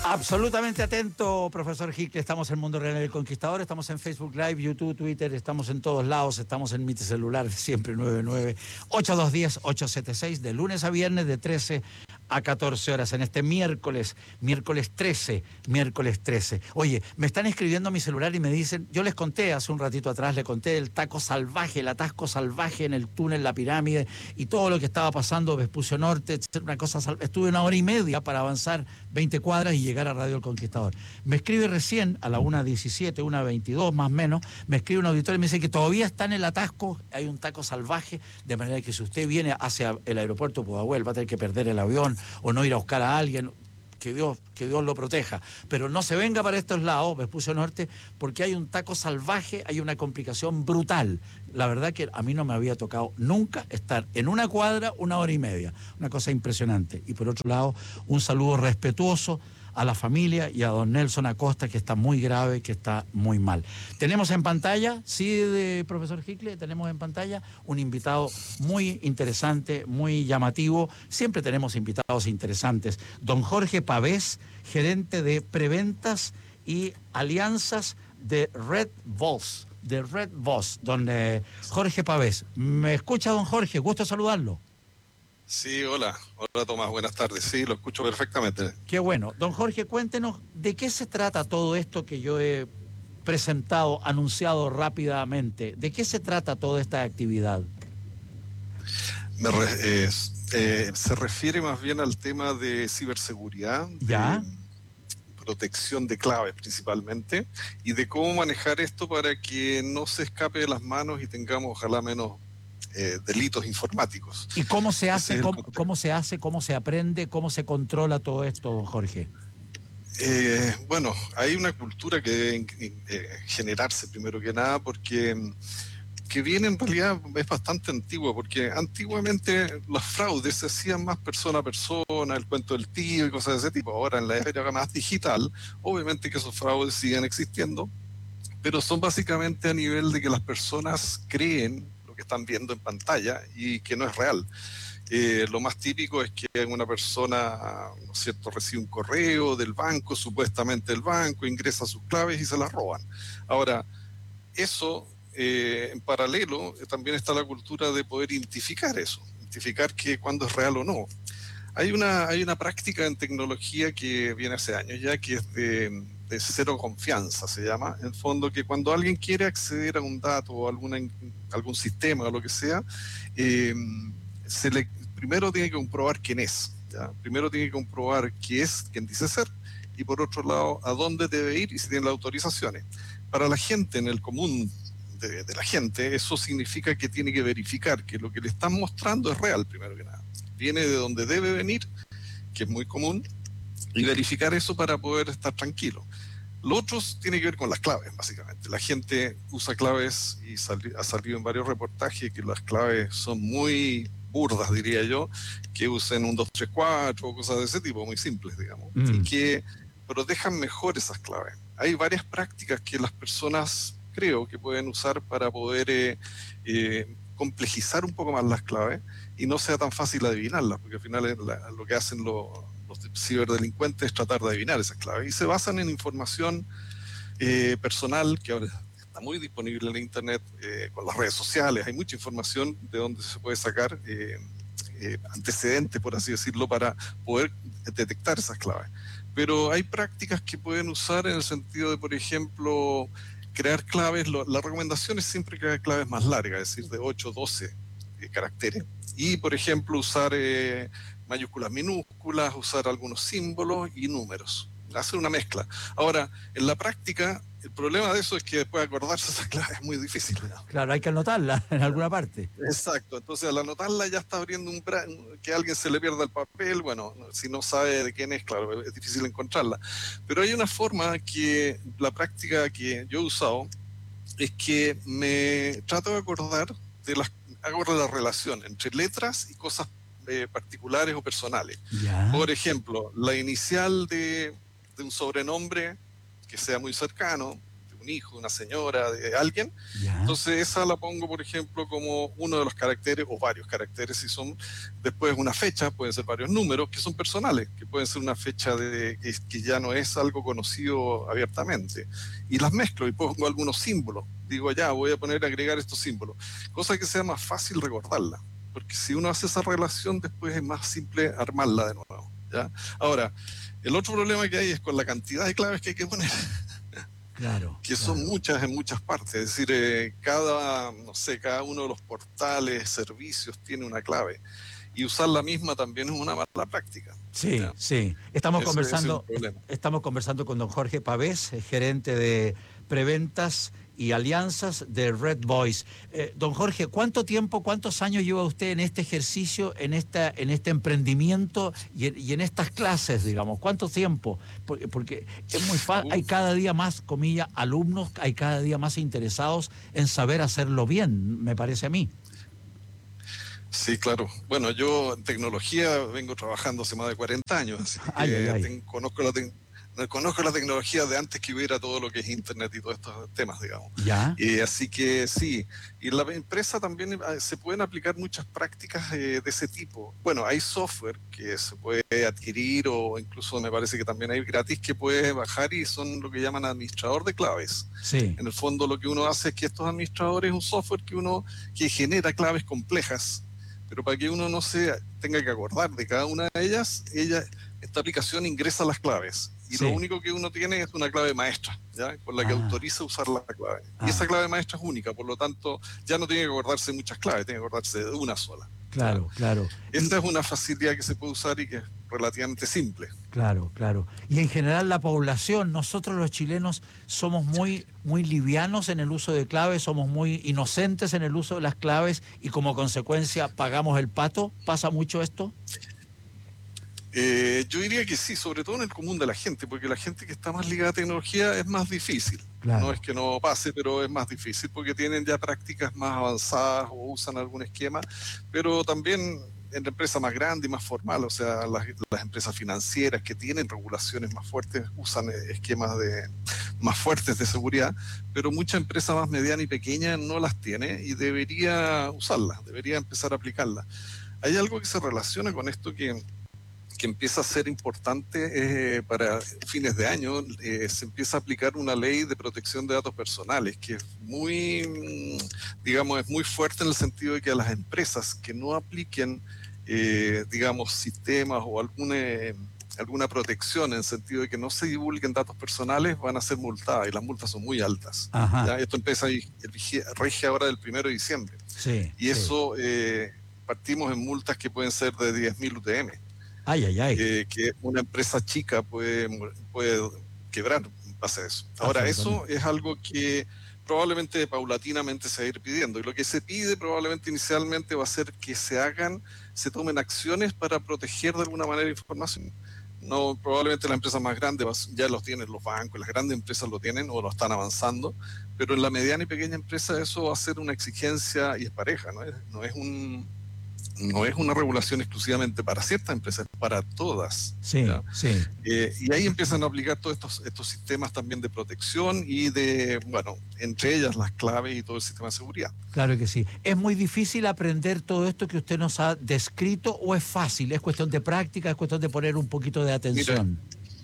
Absolutamente atento, profesor Hickle. Estamos en Mundo Real del Conquistador, estamos en Facebook Live, YouTube, Twitter, estamos en todos lados, estamos en mi celular, siempre 99-8210-876, de lunes a viernes de 13 a 14 horas, en este miércoles 13. Oye, me están escribiendo a mi celular y me dicen, yo les conté hace un ratito atrás, le conté el taco salvaje, el atasco salvaje en el túnel La Pirámide y todo lo que estaba pasando, Vespucio Norte, una cosa estuve 1 hora y media para avanzar 20 cuadras y llegar a Radio El Conquistador. Me escribe recién a la 1:17, 1:22 más o menos, me escribe un auditorio y me dice que todavía está en el atasco, hay un taco salvaje, de manera que si usted viene hacia el aeropuerto de Pudahuel va a tener que perder el avión o no ir a buscar a alguien, que Dios lo proteja, pero no se venga para estos lados, Vespucio Norte, porque hay un taco salvaje, hay una complicación brutal. La verdad que a mí no me había tocado nunca estar en una cuadra 1 hora y media, una cosa impresionante. Y por otro lado, un saludo respetuoso a la familia y a don Nelson Acosta, que está muy grave, que está muy mal. Tenemos en pantalla, sí, profesor Hickle, tenemos en pantalla un invitado muy interesante, muy llamativo. Siempre tenemos invitados interesantes. Don Jorge Pavés, gerente de preventas y alianzas de Red Boss, don Jorge Pavés. ¿Me escucha, don Jorge? Gusto saludarlo. Sí, hola Tomás, buenas tardes. Sí, lo escucho perfectamente. Qué bueno. Don Jorge, cuéntenos de qué se trata todo esto que yo he presentado, anunciado rápidamente. ¿De qué se trata toda esta actividad? Se refiere más bien al tema de ciberseguridad, ¿Ya? de protección de claves principalmente, y de cómo manejar esto para que no se escape de las manos y tengamos ojalá menos delitos informáticos. ¿Y cómo se hace, cómo se aprende, cómo se controla todo esto, don Jorge? Bueno, hay una cultura que debe generarse primero que nada, porque que viene en realidad es bastante antigua, porque antiguamente los fraudes se hacían más persona a persona, el cuento del tío y cosas de ese tipo. Ahora en la era más digital, obviamente que esos fraudes siguen existiendo, pero son básicamente a nivel de que las personas creen lo que están viendo en pantalla y que no es real. Lo más típico es que una persona, ¿no es cierto?, recibe un correo del banco, supuestamente del banco, ingresa sus claves y se las roban. Ahora, eso, en paralelo, también está la cultura de poder identificar eso, identificar que cuando es real o no. Hay una práctica en tecnología que viene hace años ya, que es de cero confianza, se llama, en el fondo, que cuando alguien quiere acceder a un dato o algún sistema o lo que sea, primero tiene que comprobar quién es, ¿ya? Primero tiene que comprobar quién dice ser, y por otro lado, a dónde debe ir y si tiene las autorizaciones. Para la gente, en el común de la gente, eso significa que tiene que verificar que lo que le están mostrando es real, primero que nada. Viene de donde debe venir, que es muy común, y verificar eso para poder estar tranquilo. Lo otro tiene que ver con las claves, básicamente. La gente usa claves y ha salido en varios reportajes que las claves son muy burdas, diría yo, que usen 1, 2, 3, 4 o cosas de ese tipo, muy simples, digamos, y que protejan mejor esas claves. Hay varias prácticas que las personas creo que pueden usar para poder complejizar un poco más las claves y no sea tan fácil adivinarlas, porque al final lo que hacen los ciberdelincuentes es tratar de adivinar esas claves, y se basan en información personal que ahora está muy disponible en internet, con las redes sociales. Hay mucha información de donde se puede sacar antecedentes, por así decirlo, para poder detectar esas claves. Pero hay prácticas que pueden usar en el sentido de, por ejemplo, crear claves. La recomendación es siempre crear claves más largas, es decir, de 8, 12 caracteres. Y, por ejemplo, usar mayúsculas, minúsculas, usar algunos símbolos y números. Hacer una mezcla. Ahora, en la práctica, el problema de eso es que después acordarse esa clave es muy difícil, ¿no? Claro, hay que anotarla en alguna parte. Exacto. Entonces, al anotarla ya está abriendo que a alguien se le pierda el papel. Bueno, si no sabe de quién es, claro, es difícil encontrarla. Pero hay una forma que la práctica que yo he usado es que me trato de acordar hago la relación entre letras y cosas particulares o personales. ¿Ya? Por ejemplo, la inicial de un sobrenombre que sea muy cercano, un hijo, de una señora, de alguien. Ya. Entonces esa la pongo, por ejemplo, como uno de los caracteres, o varios caracteres, si son después una fecha, pueden ser varios números que son personales, que pueden ser una fecha que ya no es algo conocido abiertamente. Y las mezclo y pongo algunos símbolos. Digo, ya, voy a agregar estos símbolos. Cosa que sea más fácil recordarla. Porque si uno hace esa relación, después es más simple armarla de nuevo, ¿ya? Ahora, el otro problema que hay es con la cantidad de claves que hay que poner. Claro. Que son muchas en muchas partes. Es decir, cada uno de los portales, servicios tiene una clave. Y usar la misma también es una mala práctica. Sí, ¿Ya? sí. Estamos Ese es un conversando con don Jorge Pavés, gerente de preventas y alianzas de Red Voice. Don Jorge, cuántos años lleva usted en este ejercicio, en este emprendimiento y en estas clases, digamos? ¿Cuánto tiempo? Porque es muy fácil, hay cada día más, comillas, alumnos, hay cada día más interesados en saber hacerlo bien, me parece a mí. Sí, claro. Bueno, yo en tecnología vengo trabajando hace más de 40 años, así que conozco la tecnología de antes que hubiera todo lo que es Internet y todos estos temas, digamos. ¿Ya? Así que sí, y en la empresa también se pueden aplicar muchas prácticas de ese tipo. Bueno, hay software que se puede adquirir o incluso me parece que también hay gratis que puedes bajar y son lo que llaman administrador de claves. Sí. En el fondo lo que uno hace es que estos administradores es un software que genera claves complejas, pero para que uno no se tenga que acordar de cada una de ellas, esta aplicación ingresa las claves. Y Sí. lo único que uno tiene es una clave maestra, ¿ya? Con la que autoriza usar la clave. Y esa clave maestra es única, por lo tanto, ya no tiene que acordarse de muchas claves, tiene que acordarse de una sola. Claro, ¿ya? claro. Esta es una facilidad que se puede usar y que es relativamente simple. Claro, claro. Y en general la población, nosotros los chilenos somos muy livianos en el uso de claves, somos muy inocentes en el uso de las claves y como consecuencia pagamos el pato. ¿Pasa mucho esto? Yo diría que sí, sobre todo en el común de la gente, porque la gente que está más ligada a tecnología es más difícil. Claro. No es que no pase, pero es más difícil porque tienen ya prácticas más avanzadas o usan algún esquema, pero también en la empresa más grande y más formal, o sea, las empresas financieras que tienen regulaciones más fuertes usan esquemas más fuertes de seguridad, pero mucha empresa más mediana y pequeña no las tiene y debería usarlas, debería empezar a aplicarlas. Hay algo que se relaciona con esto que empieza a ser importante para fines de año, se empieza a aplicar una ley de protección de datos personales que es muy, digamos, es muy fuerte en el sentido de que a las empresas que no apliquen, digamos, sistemas o alguna protección en el sentido de que no se divulguen datos personales van a ser multadas y las multas son muy altas. ¿Ya? Esto empieza rige ahora del 1 de diciembre. Sí, y eso partimos en multas que pueden ser de 10.000 UTM. Que una empresa chica puede quebrar en base a eso. Ahora, eso es algo que probablemente paulatinamente se va a ir pidiendo. Y lo que se pide probablemente inicialmente va a ser que se tomen acciones para proteger de alguna manera información. No, probablemente las empresas más grandes ya los tienen, los bancos, las grandes empresas lo tienen o lo están avanzando, pero en la mediana y pequeña empresa eso va a ser una exigencia y es pareja, no es una regulación exclusivamente para ciertas empresas, para todas. Sí, sí. Y ahí empiezan a aplicar todos estos sistemas también de protección y entre ellas las claves y todo el sistema de seguridad. Claro que sí. ¿Es muy difícil aprender todo esto que usted nos ha descrito o es fácil? ¿Es cuestión de práctica, es cuestión de poner un poquito de atención?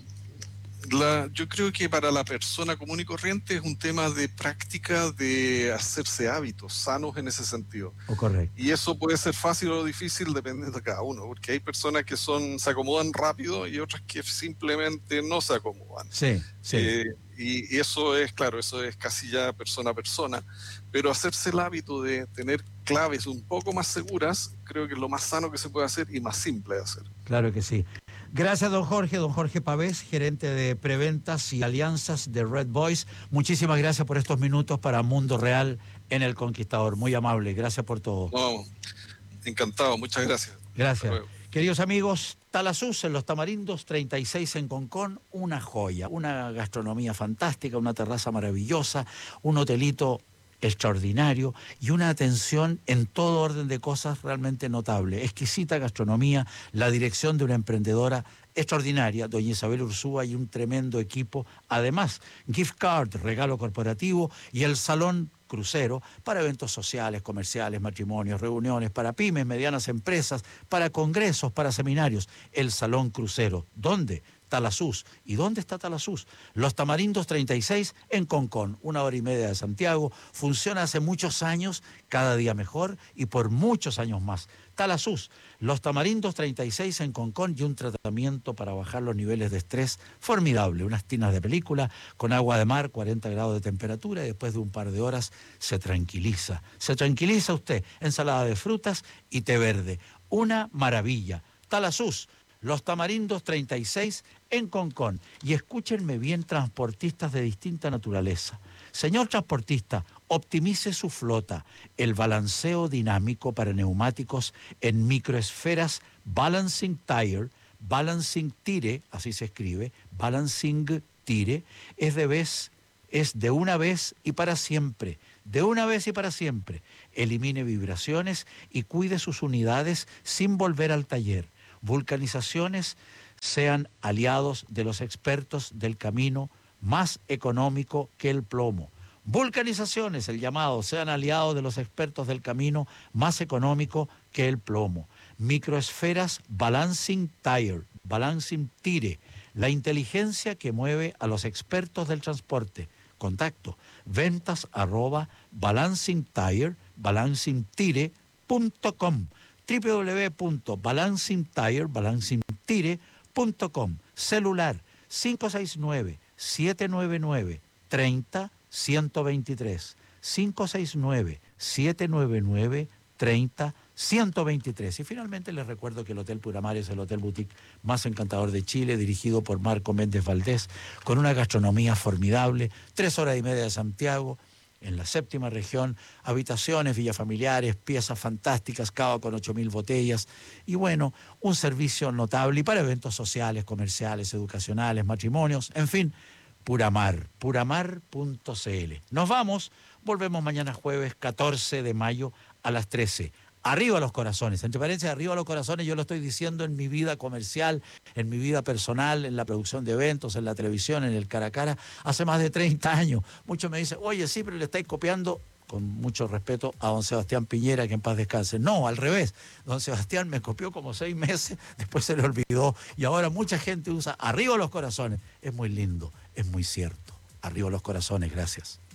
Yo creo que para la persona común y corriente es un tema de práctica, de hacerse hábitos sanos en ese sentido. Correcto. Y eso puede ser fácil o difícil dependiendo de cada uno, porque hay personas que se acomodan rápido y otras que simplemente no se acomodan. Sí, sí. Y eso es, claro, eso es casi ya persona a persona, pero hacerse el hábito de tener claves un poco más seguras, creo que es lo más sano que se puede hacer y más simple de hacer. Claro que sí. Gracias, don Jorge Pavés, gerente de preventas y alianzas de Red Voice. Muchísimas gracias por estos minutos para Mundo Real en El Conquistador. Muy amable, gracias por todo. No, encantado, muchas gracias. Gracias. Queridos amigos, Talasús en Los Tamarindos, 36 en Concón, una joya, una gastronomía fantástica, una terraza maravillosa, un hotelito extraordinario y una atención en todo orden de cosas realmente notable. Exquisita gastronomía, la dirección de una emprendedora extraordinaria, doña Isabel Ursúa y un tremendo equipo. Además, gift card, regalo corporativo y el salón crucero para eventos sociales, comerciales, matrimonios, reuniones, para pymes, medianas empresas, para congresos, para seminarios. El salón crucero. ¿Dónde? Talasús. ¿Y dónde está Talasús? Los Tamarindos 36 en Concón, 1 hora y media de Santiago. Funciona hace muchos años, cada día mejor y por muchos años más. Talasús, Los Tamarindos 36 en Concón y un tratamiento para bajar los niveles de estrés formidable. Unas tinas de película con agua de mar, 40 grados de temperatura y después de un par de horas se tranquiliza. Se tranquiliza usted. Ensalada de frutas y té verde. Una maravilla. Talasús, Los Tamarindos 36 en Concón. Y escúchenme bien, transportistas de distinta naturaleza. Señor transportista, optimice su flota. El balanceo dinámico para neumáticos en microesferas Balancing Tire, Balancing Tire, así se escribe, Balancing Tire, es de una vez y para siempre. De una vez y para siempre. Elimine vibraciones y cuide sus unidades sin volver al taller. Vulcanizaciones, sean aliados de los expertos del camino, más económico que el plomo. Vulcanizaciones, el llamado, sean aliados de los expertos del camino, más económico que el plomo. Microesferas Balancing Tire, Balancing Tire, la inteligencia que mueve a los expertos del transporte. Contacto, ventas@balancingtire, balancingtire.com, www.balancingtire, balancingtire.com. Celular 569-799-30-123, 569-799-30-123. Y finalmente les recuerdo que el Hotel Puramar es el hotel boutique más encantador de Chile, dirigido por Marco Méndez Valdés, con una gastronomía formidable, 3 horas y media de Santiago, en la 7ª región, habitaciones, villafamiliares, piezas fantásticas, cava con 8.000 botellas y bueno, un servicio notable y para eventos sociales, comerciales, educacionales, matrimonios, en fin, Puramar, puramar.cl. Nos vamos, volvemos mañana jueves 14 de mayo a las 13. Arriba los corazones, entre paréntesis, arriba los corazones, yo lo estoy diciendo en mi vida comercial, en mi vida personal, en la producción de eventos, en la televisión, en el cara a cara, hace más de 30 años. Muchos me dicen, oye, sí, pero le estáis copiando, con mucho respeto, a don Sebastián Piñera, que en paz descanse. No, al revés, don Sebastián me copió como 6 meses, después se le olvidó, y ahora mucha gente usa arriba los corazones. Es muy lindo, es muy cierto. Arriba los corazones, gracias.